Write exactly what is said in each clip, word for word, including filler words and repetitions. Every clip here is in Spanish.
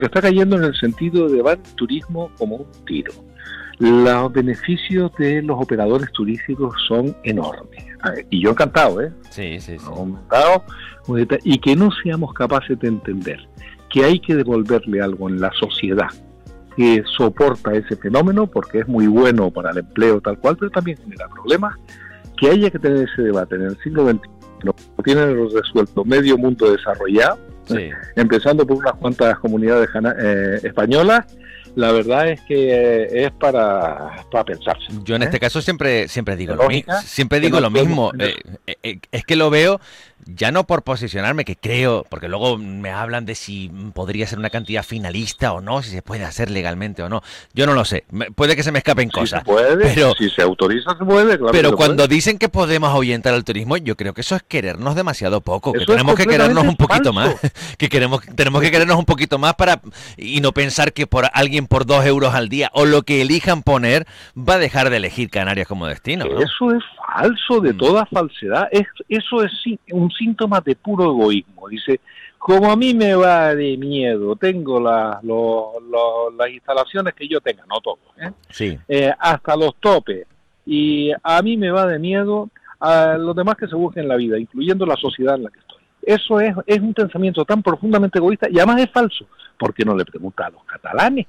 está cayendo en el sentido de va el turismo como un tiro. Los beneficios de los operadores turísticos son enormes. Y yo encantado, ¿eh? Sí, sí, sí. Encantado, y que no seamos capaces de entender que hay que devolverle algo en la sociedad que soporta ese fenómeno, porque es muy bueno para el empleo tal cual, pero también genera problemas, que haya que tener ese debate en el siglo veintiuno, lo tienen resuelto medio mundo desarrollado, Sí. eh, empezando por unas cuantas comunidades eh, españolas. La verdad es que eh, es para, para pensarse. Yo en ¿eh? este caso siempre siempre digo lo Lógica, mismo. Siempre digo no lo mismo. podemos... Eh, eh, es que lo veo ya no por posicionarme, que creo, porque luego me hablan de si podría ser una cantidad finalista o no, si se puede hacer legalmente o no. Yo no lo sé. Me, puede que se me escapen Si cosas. se puede, pero si se autoriza se puede, claro. pero que se cuando puede. dicen que podemos ahuyentar al turismo, yo creo que eso es querernos demasiado poco. Que Eso es tenemos que querernos un poquito falso. más. Que queremos tenemos que querernos un poquito más para y no pensar que por alguien por dos euros al día o lo que elijan poner va a dejar de elegir Canarias como destino, ¿no? Eso es falso, de Mm. toda falsedad. Es, eso es sí- un síntoma de puro egoísmo. Dice, como a mí me va de miedo, tengo la, lo- lo- las instalaciones que yo tenga, no todo, ¿eh? Sí. Eh, hasta los topes, y a mí me va de miedo a los demás que se busquen la vida, incluyendo la sociedad en la que estoy. Eso es, es un pensamiento tan profundamente egoísta, y además es falso, porque no le pregunta a los catalanes,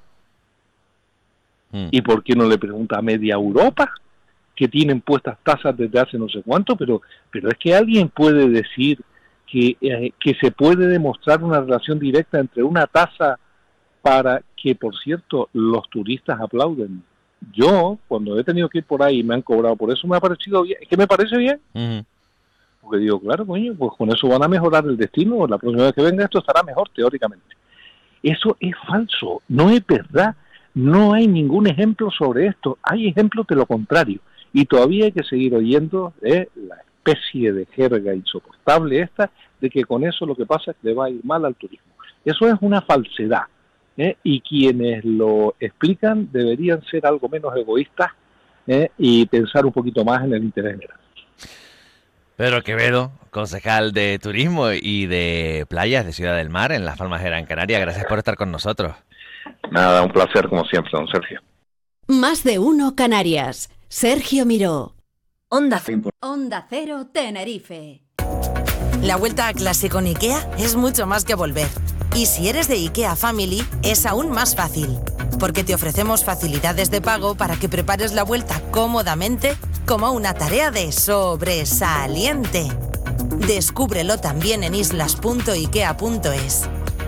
Mm. y por qué no le pregunta a media Europa, que tienen puestas tasas desde hace no sé cuánto, pero pero es que alguien puede decir que, eh, que se puede demostrar una relación directa entre una tasa para que, por cierto, los turistas aplauden. Yo, cuando he tenido que ir por ahí y me han cobrado por eso, me ha parecido bien. Es que me parece bien, Ujú. porque digo, claro, coño, pues con eso van a mejorar el destino, la próxima vez que venga esto estará mejor, teóricamente. Eso es falso, no es verdad, no hay ningún ejemplo sobre esto, hay ejemplos de lo contrario, y todavía hay que seguir oyendo eh, la especie de jerga insoportable esta, de que con eso lo que pasa es que le va a ir mal al turismo. Eso es una falsedad, eh, y quienes lo explican deberían ser algo menos egoístas eh, y pensar un poquito más en el interés general. Pedro Quevedo, concejal de Turismo y de Playas de Ciudad del Mar en Las Palmas de Gran Canaria, gracias por estar con nosotros. Nada, un placer como siempre, don Sergio. Más de uno Canarias. Sergio Miró. Onda, Onda Cero Tenerife. La vuelta a clase con IKEA es mucho más que volver. Y si eres de IKEA Family, es aún más fácil. Porque te ofrecemos facilidades de pago para que prepares la vuelta cómodamente como una tarea de sobresaliente. Descúbrelo también en islas punto ikea punto es.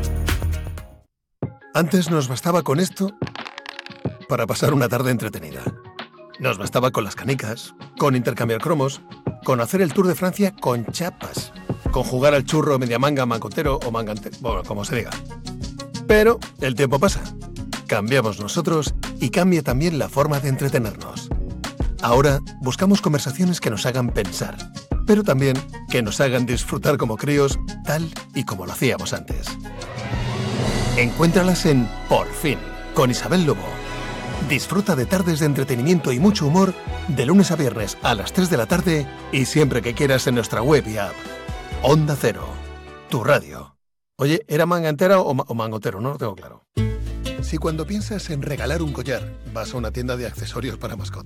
Antes nos bastaba con esto para pasar una tarde entretenida. Nos bastaba con las canicas, con intercambiar cromos, con hacer el Tour de Francia con chapas, con jugar al churro, media manga, mangotero o mangantero, bueno, como se diga. Pero el tiempo pasa, cambiamos nosotros y cambia también la forma de entretenernos. Ahora buscamos conversaciones que nos hagan pensar, pero también que nos hagan disfrutar como críos, tal y como lo hacíamos antes. Encuéntralas en Por Fin, con Isabel Lobo. Disfruta de tardes de entretenimiento y mucho humor de lunes a viernes a las tres de la tarde y siempre que quieras en nuestra web y app. Onda Cero, tu radio. Oye, ¿era manga entera o, ma- o mangotero? No lo tengo claro. Si cuando piensas en regalar un collar vas a una tienda de accesorios para mascotas,